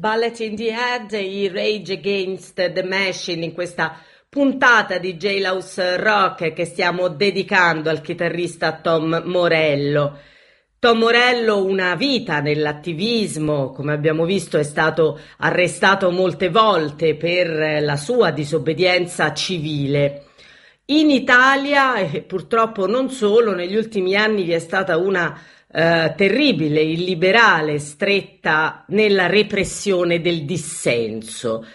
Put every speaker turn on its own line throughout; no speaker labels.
Bullet in the Head, i Rage Against the Machine, in questa puntata di Jailhouse Rock che stiamo dedicando al chitarrista Tom Morello. Tom Morello, una vita nell'attivismo, come abbiamo visto è stato arrestato molte volte per la sua disobbedienza civile. In Italia, e purtroppo non solo, negli ultimi anni vi è stata una terribile, illiberale stretta nella repressione del dissenso.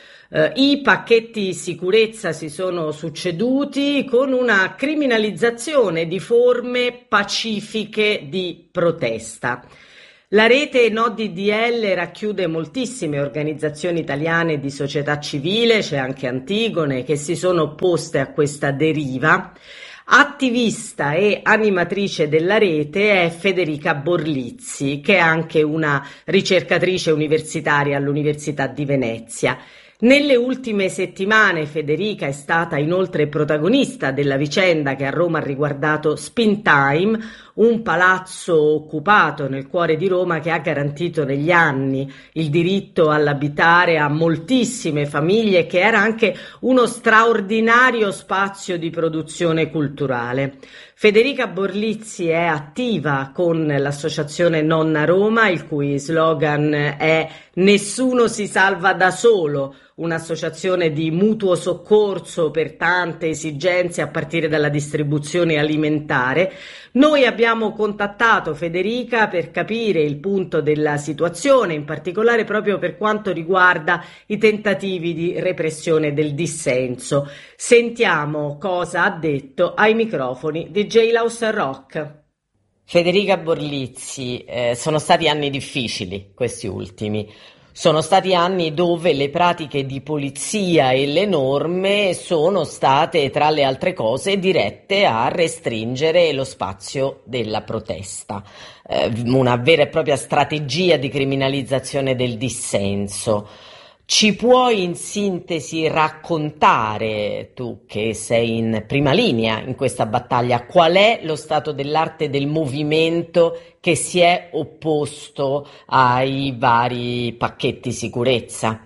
I pacchetti sicurezza si sono succeduti con una criminalizzazione di forme pacifiche di protesta. La rete No DDL racchiude moltissime organizzazioni italiane di società civile, c'è anche Antigone, che si sono opposte a questa deriva. Attivista e animatrice della rete è Federica Borlizzi, che è anche una ricercatrice universitaria all'Università di Venezia. Nelle ultime settimane Federica è stata inoltre protagonista della vicenda che a Roma ha riguardato Spintime, un palazzo occupato nel cuore di Roma che ha garantito negli anni il diritto all'abitare a moltissime famiglie, che era anche uno straordinario spazio di produzione culturale. Federica Borlizzi è attiva con l'associazione Nonna Roma, il cui slogan è "Nessuno si salva da solo", un'associazione di mutuo soccorso per tante esigenze a partire dalla distribuzione alimentare. Noi abbiamo contattato Federica per capire il punto della situazione, in particolare proprio per quanto riguarda i tentativi di repressione del dissenso. Sentiamo cosa ha detto ai microfoni di Jailhouse Rock. Federica Borlizzi, sono stati anni difficili questi ultimi. Sono stati anni dove le pratiche di polizia e le norme sono state, tra le altre cose, dirette a restringere lo spazio della protesta, una vera e propria strategia di criminalizzazione del dissenso. Ci puoi in sintesi raccontare, tu che sei in prima linea in questa battaglia, qual è lo stato dell'arte del movimento che si è opposto ai vari pacchetti sicurezza?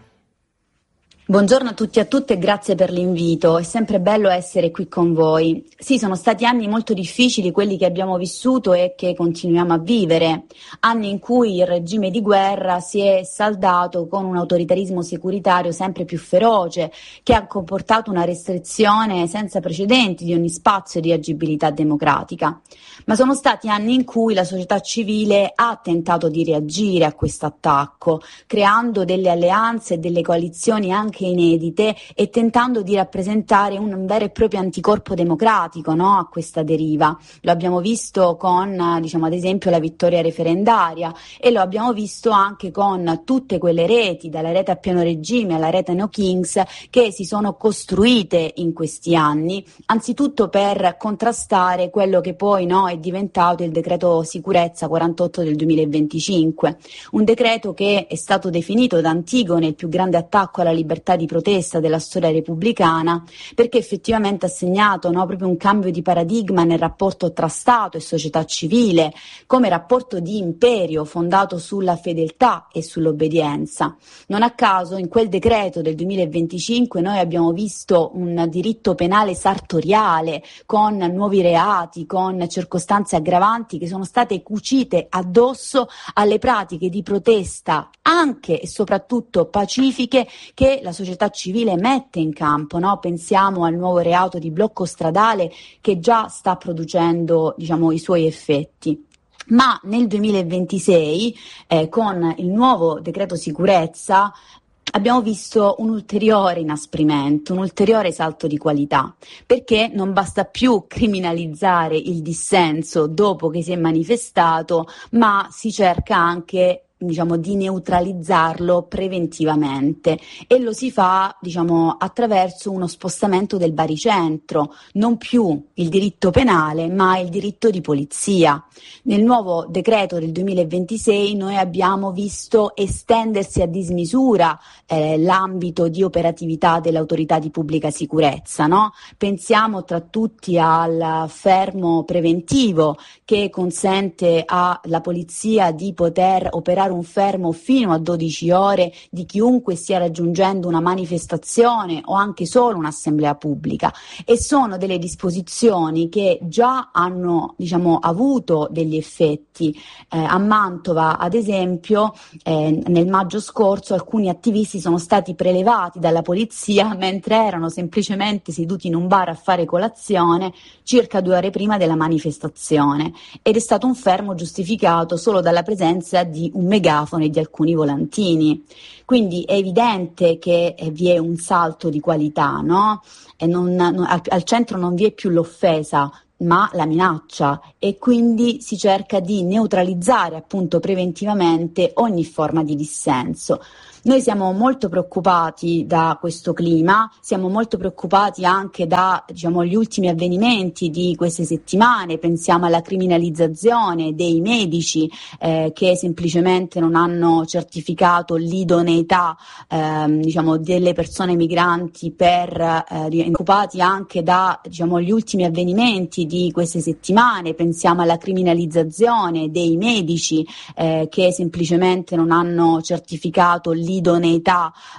Buongiorno a tutti e a tutte e grazie per l'invito, è sempre bello essere qui con voi. Sì, sono stati anni molto difficili quelli che abbiamo vissuto e che continuiamo a vivere, anni in cui il regime di guerra si è saldato con un autoritarismo securitario sempre più feroce, che ha comportato una restrizione senza precedenti di ogni spazio di agibilità democratica. Ma sono stati anni in cui la società civile ha tentato di reagire a questo attacco, creando delle alleanze e delle coalizioni anche inedite e tentando di rappresentare un vero e proprio anticorpo democratico, no, a questa deriva. Lo abbiamo visto con, ad esempio, la vittoria referendaria, e lo abbiamo visto anche con tutte quelle reti, dalla rete a pieno regime alla rete No Kings, che si sono costruite in questi anni, anzitutto per contrastare quello che poi è diventato il decreto sicurezza 48 del 2025, un decreto che è stato definito da Antigone il più grande attacco alla libertà di protesta della storia repubblicana, perché effettivamente ha segnato proprio un cambio di paradigma nel rapporto tra Stato e società civile, come rapporto di imperio fondato sulla fedeltà e sull'obbedienza. Non a caso in quel decreto del 2025 noi abbiamo visto un diritto penale sartoriale, con nuovi reati, con circostanze aggravanti che sono state cucite addosso alle pratiche di protesta anche e soprattutto pacifiche che la società civile mette in campo, no? Pensiamo al nuovo reato di blocco stradale che già sta producendo, i suoi effetti. Ma nel 2026, con il nuovo decreto sicurezza, abbiamo visto un ulteriore inasprimento, un ulteriore salto di qualità, perché non basta più criminalizzare il dissenso dopo che si è manifestato, ma si cerca anche di neutralizzarlo preventivamente, e lo si fa attraverso uno spostamento del baricentro, non più il diritto penale ma il diritto di polizia. Nel nuovo decreto del 2026 noi abbiamo visto estendersi a dismisura l'ambito di operatività dell'autorità di pubblica sicurezza, no? Pensiamo tra tutti al fermo preventivo che consente alla polizia di poter operare fare un fermo fino a 12 ore di chiunque stia raggiungendo una manifestazione o anche solo un'assemblea pubblica, e sono delle disposizioni che già hanno, diciamo, avuto degli effetti. A Mantova, ad esempio, nel maggio scorso alcuni attivisti sono stati prelevati dalla polizia mentre erano semplicemente seduti in un bar a fare colazione circa 2 ore prima della manifestazione, ed è stato un fermo giustificato solo dalla presenza di un megafono e di alcuni volantini. Quindi è evidente che vi è un salto di qualità, no? E al centro non vi è più l'offesa, ma la minaccia, e quindi si cerca di neutralizzare appunto preventivamente ogni forma di dissenso. Noi siamo molto preoccupati da questo clima, siamo molto preoccupati anche da, diciamo, gli ultimi avvenimenti di queste settimane. Pensiamo alla criminalizzazione dei medici che semplicemente non hanno certificato l'idoneità diciamo, delle persone migranti preoccupati anche da, diciamo, gli ultimi avvenimenti di queste settimane. Pensiamo alla criminalizzazione dei medici che semplicemente non hanno certificato l'idoneità